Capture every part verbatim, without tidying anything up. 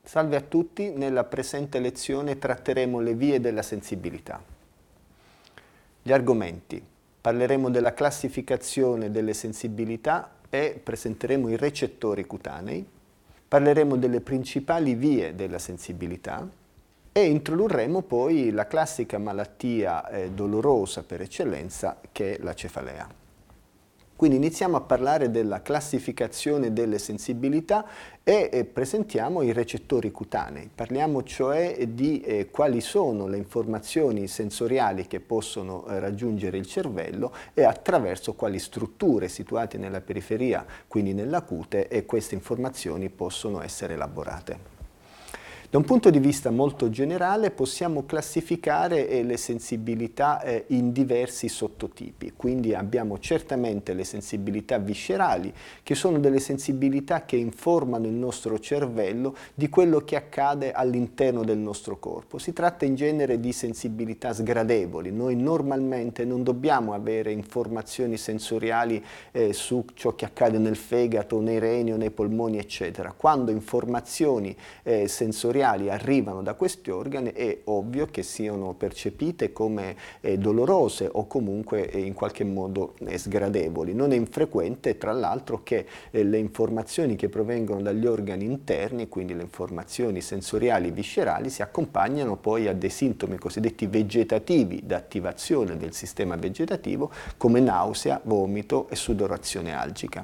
Salve a tutti, nella presente lezione tratteremo le vie della sensibilità. Gli argomenti: parleremo della classificazione delle sensibilità e presenteremo i recettori cutanei, parleremo delle principali vie della sensibilità e introdurremo poi la classica malattia eh, dolorosa per eccellenza che è la cefalea. Quindi iniziamo a parlare della classificazione delle sensibilità e eh, presentiamo i recettori cutanei. Parliamo cioè di eh, quali sono le informazioni sensoriali che possono eh, raggiungere il cervello e attraverso quali strutture situate nella periferia, quindi nella cute, e queste informazioni possono essere elaborate. Da un punto di vista molto generale possiamo classificare eh, le sensibilità eh, in diversi sottotipi, quindi abbiamo certamente le sensibilità viscerali, che sono delle sensibilità che informano il nostro cervello di quello che accade all'interno del nostro corpo. Si tratta in genere di sensibilità sgradevoli, noi normalmente non dobbiamo avere informazioni sensoriali eh, su ciò che accade nel fegato, nei reni o nei polmoni eccetera. Quando informazioni eh, sensoriali arrivano da questi organi è ovvio che siano percepite come eh, dolorose o comunque eh, in qualche modo eh, sgradevoli. Non è infrequente tra l'altro che eh, le informazioni che provengono dagli organi interni, quindi le informazioni sensoriali viscerali, si accompagnano poi a dei sintomi cosiddetti vegetativi da attivazione del sistema vegetativo come nausea, vomito e sudorazione algica.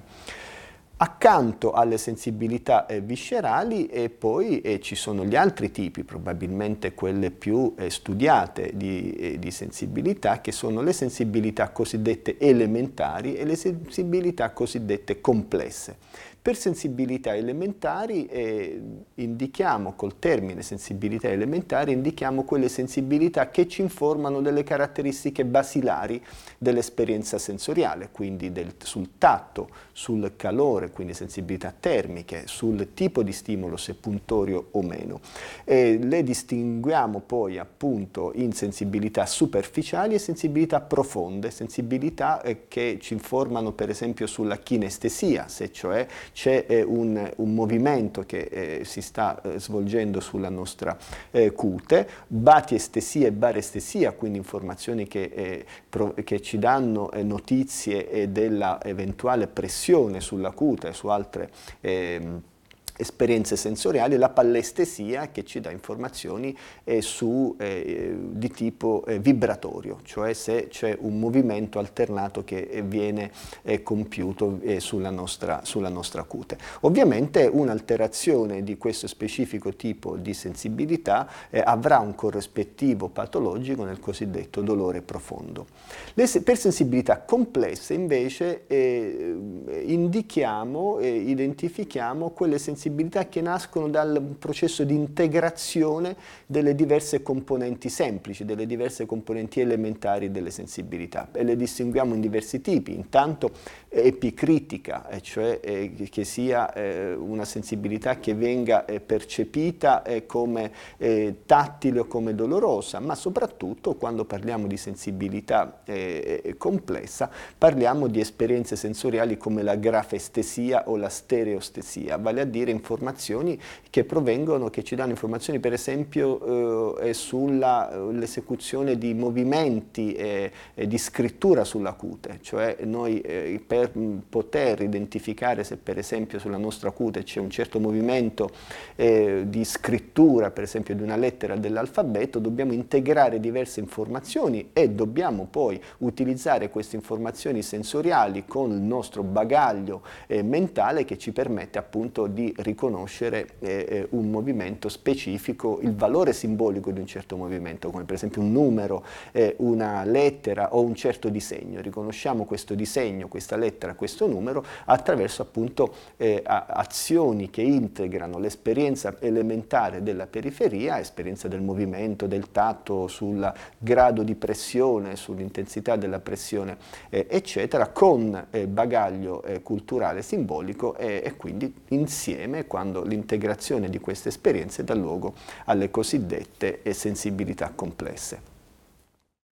Accanto alle sensibilità eh, viscerali e poi eh, ci sono gli altri tipi, probabilmente quelle più eh, studiate di, eh, di sensibilità, che sono le sensibilità cosiddette elementari e le sensibilità cosiddette complesse. Per sensibilità elementari eh, indichiamo, col termine sensibilità elementari, indichiamo quelle sensibilità che ci informano delle caratteristiche basilari dell'esperienza sensoriale, quindi del, sul tatto, sul calore, quindi sensibilità termiche, sul tipo di stimolo, se puntorio o meno. E le distinguiamo poi appunto in sensibilità superficiali e sensibilità profonde, sensibilità eh, che ci informano per esempio sulla kinestesia, se cioè c'è eh, un, un movimento che eh, si sta eh, svolgendo sulla nostra eh, cute, batiestesia e barestesia, quindi informazioni che, eh, pro, che ci danno eh, notizie eh, della eventuale pressione sulla cute e su altre eh, esperienze sensoriali, la pallestesia che ci dà informazioni eh, su, eh, di tipo eh, vibratorio, cioè se c'è un movimento alternato che eh, viene eh, compiuto eh, sulla, nostra, sulla nostra cute. Ovviamente un'alterazione di questo specifico tipo di sensibilità eh, avrà un corrispettivo patologico nel cosiddetto dolore profondo. Le, per sensibilità complesse invece eh, indichiamo e identifichiamo quelle sensibilità che nascono dal processo di integrazione delle diverse componenti semplici, delle diverse componenti elementari delle sensibilità, e le distinguiamo in diversi tipi. Intanto epicritica, cioè eh, che sia eh, una sensibilità che venga eh, percepita eh, come eh, tattile o come dolorosa, ma soprattutto quando parliamo di sensibilità eh, complessa parliamo di esperienze sensoriali come la grafestesia o la stereostesia, vale a dire informazioni che provengono, che ci danno informazioni per esempio eh, sull'esecuzione di movimenti eh, di scrittura sulla cute, cioè noi eh, per poter identificare se per esempio sulla nostra cute c'è un certo movimento eh, di scrittura, per esempio di una lettera dell'alfabeto, dobbiamo integrare diverse informazioni e dobbiamo poi utilizzare queste informazioni sensoriali con il nostro bagaglio eh, mentale che ci permette appunto di riconoscere eh, un movimento specifico, il valore simbolico di un certo movimento, come per esempio un numero, eh, una lettera o un certo disegno. Riconosciamo questo disegno, questa lettera, questo numero attraverso appunto eh, azioni che integrano l'esperienza elementare della periferia, esperienza del movimento, del tatto, sul grado di pressione, sull'intensità della pressione, eh, eccetera, con eh, bagaglio eh, culturale simbolico e, e quindi insieme quando l'integrazione di queste esperienze dà luogo alle cosiddette sensibilità complesse.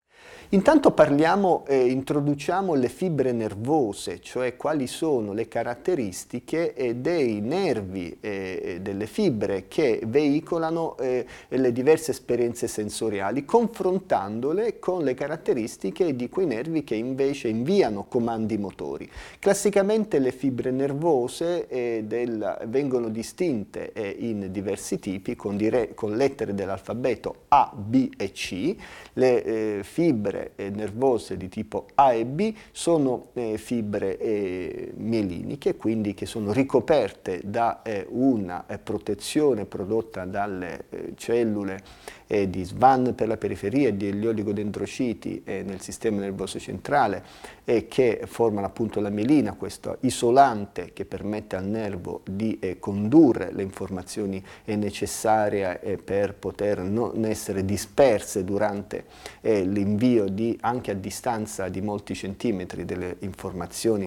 Intanto parliamo, eh, introduciamo le fibre nervose, cioè quali sono le caratteristiche eh, dei nervi e eh, delle fibre che veicolano eh, le diverse esperienze sensoriali, confrontandole con le caratteristiche di quei nervi che invece inviano comandi motori. Classicamente le fibre nervose eh, del, vengono distinte eh, in diversi tipi con, dire, con lettere dell'alfabeto A, B e C. Le eh, fibre eh, nervose di tipo A e B sono eh, fibre eh, mieliniche, quindi che sono ricoperte da eh, una eh, protezione prodotta dalle eh, cellule eh, di S V A N per la periferia e degli oligodendrociti eh, nel sistema nervoso centrale e che formano appunto la mielina, questo isolante che permette al nervo di eh, condurre le informazioni eh, necessarie eh, per poter non essere disperse durante eh, l'invio di, anche a distanza di molti centimetri, delle informazioni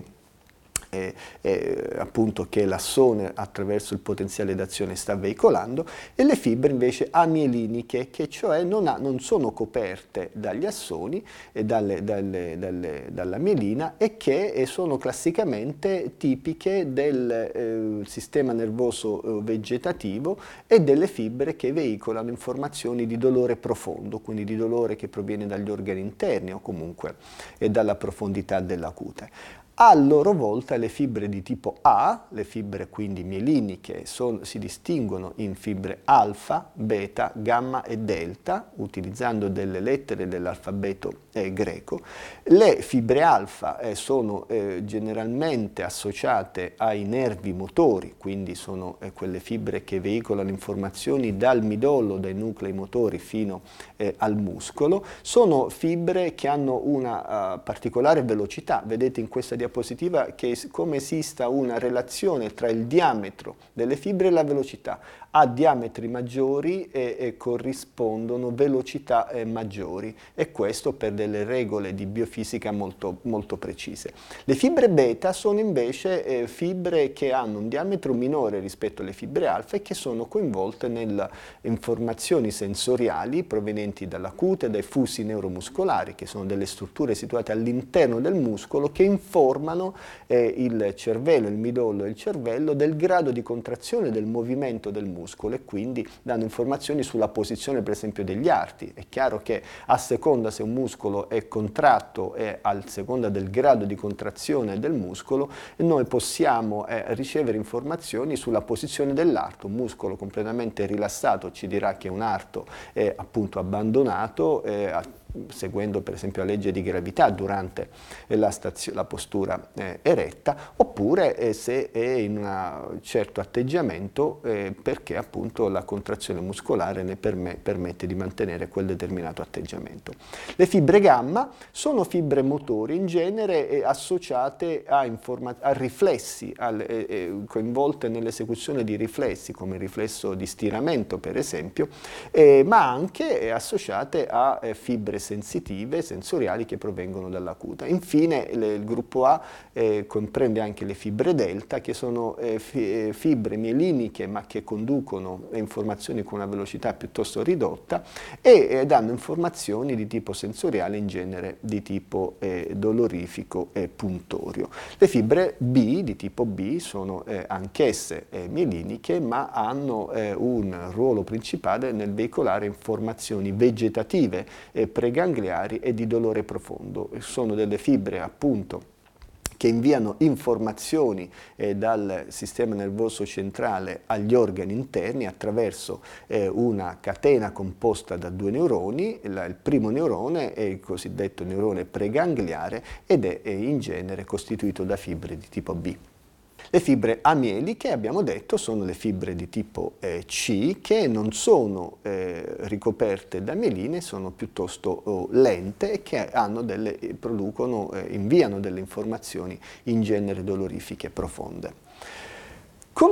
Eh, eh, appunto che l'assone attraverso il potenziale d'azione sta veicolando, e le fibre invece amieliniche, che cioè non, ha, non sono coperte dagli assoni e dalle, dalle, dalle, dalla mielina, e che eh, sono classicamente tipiche del eh, sistema nervoso eh, vegetativo e delle fibre che veicolano informazioni di dolore profondo, quindi di dolore che proviene dagli organi interni o comunque eh, dalla profondità della cute. A loro volta le fibre di tipo A, le fibre quindi mieliniche, sono, si distinguono in fibre alfa, beta, gamma e delta, utilizzando delle lettere dell'alfabeto eh, greco. Le fibre alfa eh, sono eh, generalmente associate ai nervi motori, quindi sono eh, quelle fibre che veicolano informazioni dal midollo, dai nuclei motori fino eh, al muscolo. Sono fibre che hanno una uh, particolare velocità. Vedete in questa diapositiva che come esista una relazione tra il diametro delle fibre e la velocità. A diametri maggiori e, e corrispondono velocità eh, maggiori, e questo per delle regole di biofisica molto, molto precise. Le fibre beta sono invece eh, fibre che hanno un diametro minore rispetto alle fibre alfa e che sono coinvolte nelle informazioni sensoriali provenienti dalla cute, dai fusi neuromuscolari, che sono delle strutture situate all'interno del muscolo che informano eh, il cervello, il midollo e il cervello del grado di contrazione del movimento del muscolo, e quindi danno informazioni sulla posizione per esempio degli arti. È chiaro che a seconda se un muscolo è contratto e a seconda del grado di contrazione del muscolo noi possiamo eh, ricevere informazioni sulla posizione dell'arto. Un muscolo completamente rilassato ci dirà che un arto è appunto abbandonato, eh, seguendo per esempio la legge di gravità durante la, la postura eh, eretta, oppure eh, se è in un certo atteggiamento eh, perché appunto la contrazione muscolare ne perme permette di mantenere quel determinato atteggiamento. Le fibre gamma sono fibre motori in genere eh, associate a, a riflessi, al, eh, eh, coinvolte nell'esecuzione di riflessi come il riflesso di stiramento per esempio, eh, ma anche eh, associate a eh, fibre sensitive, sensoriali che provengono dalla cute. Infine le, il gruppo A eh, comprende anche le fibre delta, che sono eh, fi, eh, fibre mieliniche ma che conducono le informazioni con una velocità piuttosto ridotta e eh, danno informazioni di tipo sensoriale, in genere di tipo eh, dolorifico e puntorio. Le fibre B di tipo B sono eh, anch'esse eh, mieliniche ma hanno eh, un ruolo principale nel veicolare informazioni vegetative eh, pregangliari e di dolore profondo. Sono delle fibre appunto che inviano informazioni eh, dal sistema nervoso centrale agli organi interni attraverso eh, una catena composta da due neuroni. La, il primo neurone è il cosiddetto neurone pregangliare ed è, è in genere costituito da fibre di tipo B. Le fibre amieliche, abbiamo detto, sono le fibre di tipo eh, C, che non sono eh, ricoperte da mieline, sono piuttosto oh, lente e che hanno delle, producono, eh, inviano delle informazioni in genere dolorifiche profonde. Come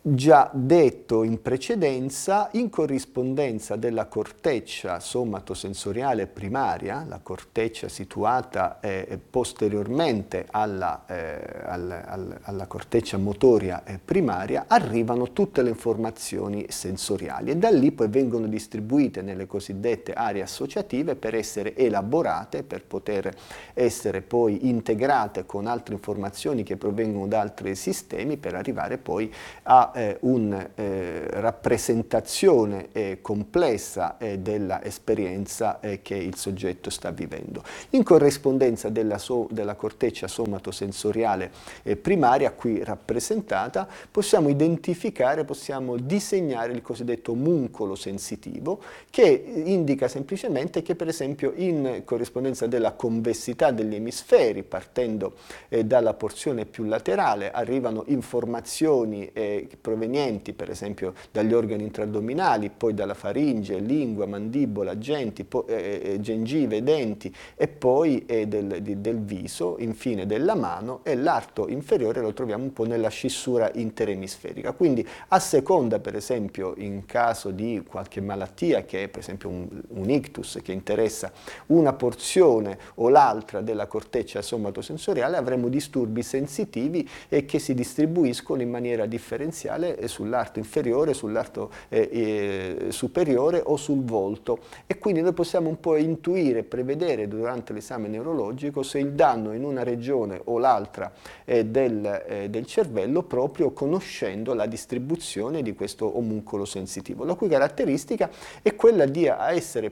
già detto in precedenza, in corrispondenza della corteccia somatosensoriale primaria, la corteccia situata eh, posteriormente alla, eh, al, al, alla corteccia motoria eh, primaria, arrivano tutte le informazioni sensoriali e da lì poi vengono distribuite nelle cosiddette aree associative per essere elaborate, per poter essere poi integrate con altre informazioni che provengono da altri sistemi per arrivare poi a Eh, una eh, rappresentazione eh, complessa eh, della esperienza eh, che il soggetto sta vivendo. In corrispondenza della, so della corteccia somatosensoriale eh, primaria, qui rappresentata, possiamo identificare, possiamo disegnare il cosiddetto omuncolo sensitivo, che indica semplicemente che per esempio in corrispondenza della convessità degli emisferi, partendo eh, dalla porzione più laterale, arrivano informazioni eh, provenienti per esempio dagli organi intraaddominali, poi dalla faringe, lingua, mandibola, genti, po eh, gengive, denti e poi eh, del, di, del viso, infine della mano, e l'arto inferiore lo troviamo un po' nella scissura interemisferica. Quindi a seconda per esempio in caso di qualche malattia che è per esempio un, un ictus che interessa una porzione o l'altra della corteccia somatosensoriale, avremo disturbi sensitivi e che si distribuiscono in maniera differenziale sull'arto inferiore, sull'arto eh, eh, superiore o sul volto, e quindi noi possiamo un po' intuire, prevedere durante l'esame neurologico se il danno in una regione o l'altra eh, del, eh, del cervello, proprio conoscendo la distribuzione di questo omuncolo sensitivo, la cui caratteristica è quella di, essere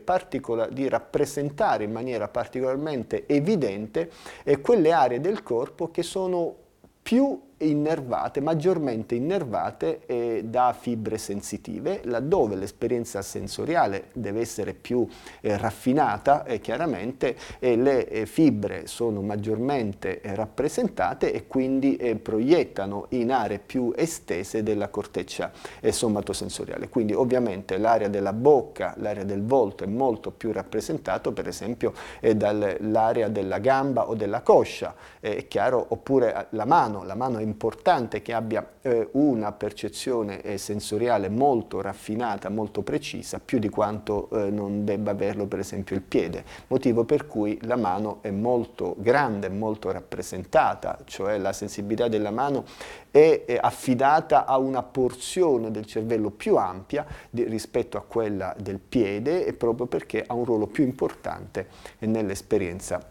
di rappresentare in maniera particolarmente evidente eh, quelle aree del corpo che sono più innervate, maggiormente innervate eh, da fibre sensitive, laddove l'esperienza sensoriale deve essere più eh, raffinata e chiaramente eh, le eh, fibre sono maggiormente eh, rappresentate e quindi eh, proiettano in aree più estese della corteccia eh, somatosensoriale. Quindi ovviamente l'area della bocca, l'area del volto è molto più rappresentato per esempio eh, dall'area della gamba o della coscia, eh, è chiaro, oppure la mano, la mano è importante che abbia eh, una percezione eh, sensoriale molto raffinata, molto precisa, più di quanto eh, non debba averlo per esempio il piede, motivo per cui la mano è molto grande, molto rappresentata, cioè la sensibilità della mano è, è affidata a una porzione del cervello più ampia di, rispetto a quella del piede, e proprio perché ha un ruolo più importante nell'esperienza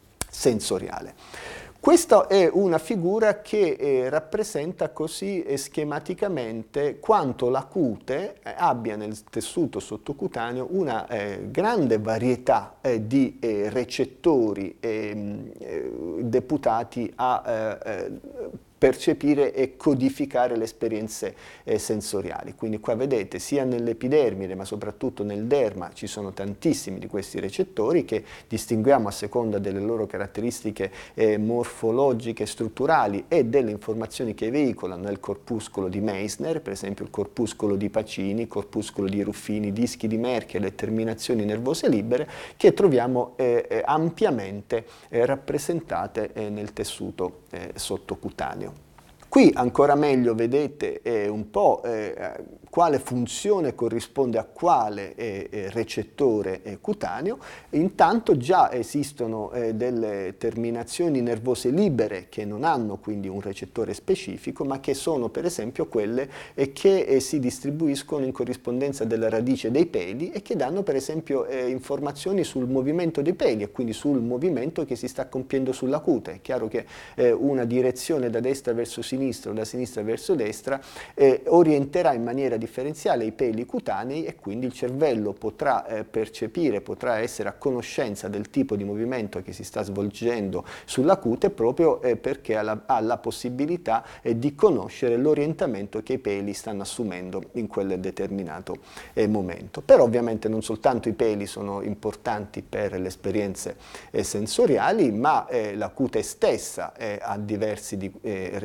sensoriale. Questa è una figura che eh, rappresenta così eh, schematicamente quanto la cute eh, abbia nel tessuto sottocutaneo una eh, grande varietà eh, di eh, recettori eh, eh, deputati a eh, percepire e codificare le esperienze eh, sensoriali. Quindi qua vedete sia nell'epidermide ma soprattutto nel derma ci sono tantissimi di questi recettori che distinguiamo a seconda delle loro caratteristiche eh, morfologiche, strutturali e delle informazioni che veicolano nel corpuscolo di Meissner, per esempio il corpuscolo di Pacini, il corpuscolo di Ruffini, dischi di Merkel, le terminazioni nervose libere che troviamo eh, eh, ampiamente eh, rappresentate eh, nel tessuto eh, sottocutaneo. Qui ancora meglio vedete eh, un po' eh, quale funzione corrisponde a quale eh, eh, recettore eh, cutaneo. Intanto già esistono eh, delle terminazioni nervose libere che non hanno quindi un recettore specifico, ma che sono per esempio quelle eh, che eh, si distribuiscono in corrispondenza della radice dei peli e che danno per esempio eh, informazioni sul movimento dei peli e quindi sul movimento che si sta compiendo sulla cute. È chiaro che eh, una direzione da destra verso sinistra o da sinistra verso destra eh, orienterà in maniera differenziale i peli cutanei e quindi il cervello potrà eh, percepire, potrà essere a conoscenza del tipo di movimento che si sta svolgendo sulla cute proprio eh, perché ha la, ha la possibilità eh, di conoscere l'orientamento che i peli stanno assumendo in quel determinato eh, momento. Però ovviamente non soltanto i peli sono importanti per le esperienze eh, sensoriali, ma eh, la cute stessa eh, ha diversi di, eh, recettori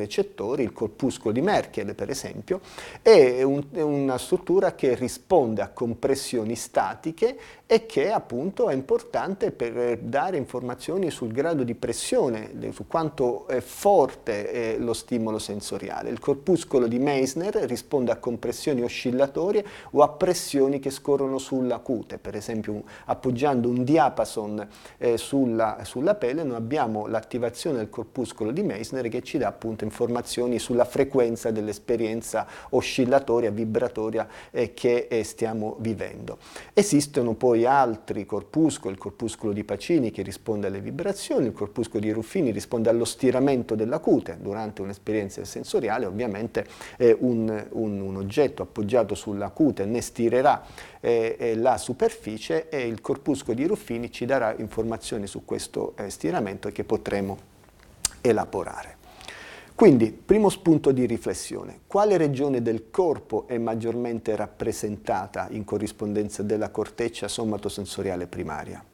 oscillatori, il corpuscolo di Merkel per esempio, è, un, è una struttura che risponde a compressioni statiche e che appunto è importante per dare informazioni sul grado di pressione, su quanto è forte è lo stimolo sensoriale. Il corpuscolo di Meissner risponde a compressioni oscillatorie o a pressioni che scorrono sulla cute, per esempio appoggiando un diapason eh, sulla, sulla pelle noi abbiamo l'attivazione del corpuscolo di Meissner che ci dà appunto informazioni sulla frequenza dell'esperienza oscillatoria, vibratoria eh, che eh, stiamo vivendo. Esistono poi altri corpuscoli, il corpuscolo di Pacini che risponde alle vibrazioni, il corpuscolo di Ruffini risponde allo stiramento della cute durante un'esperienza sensoriale, ovviamente eh, un, un, un oggetto appoggiato sulla cute ne stirerà eh, eh, la superficie e il corpuscolo di Ruffini ci darà informazioni su questo eh, stiramento che potremo elaborare. Quindi, primo spunto di riflessione, quale regione del corpo è maggiormente rappresentata in corrispondenza della corteccia somatosensoriale primaria?